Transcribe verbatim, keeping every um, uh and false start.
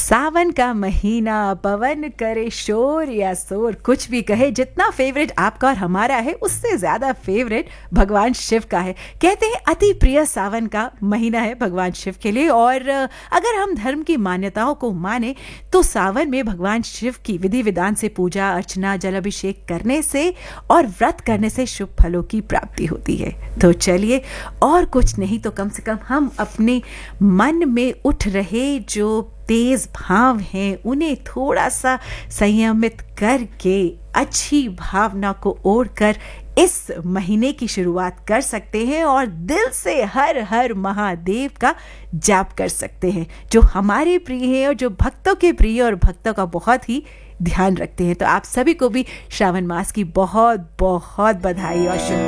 सावन का महीना, पवन करे शोर या शोर, कुछ भी कहे, जितना फेवरेट आपका और हमारा है उससे ज्यादा फेवरेट भगवान शिव का है। कहते हैं अति प्रिय सावन का महीना है भगवान शिव के लिए। और अगर हम धर्म की मान्यताओं को माने तो सावन में भगवान शिव की विधि विधान से पूजा अर्चना, जल अभिषेक करने से और व्रत करने से शुभ फलों की प्राप्ति होती है। तो चलिए, और कुछ नहीं तो कम से कम हम अपने मन में उठ रहे जो तेज भाव हैं उन्हें थोड़ा सा संयमित करके अच्छी भावना को ओढ़कर इस महीने की शुरुआत कर सकते हैं और दिल से हर हर महादेव का जाप कर सकते हैं, जो हमारे प्रिय हैं और जो भक्तों के प्रिय और भक्तों का बहुत ही ध्यान रखते हैं। तो आप सभी को भी श्रावण मास की बहुत बहुत बधाई और शुभ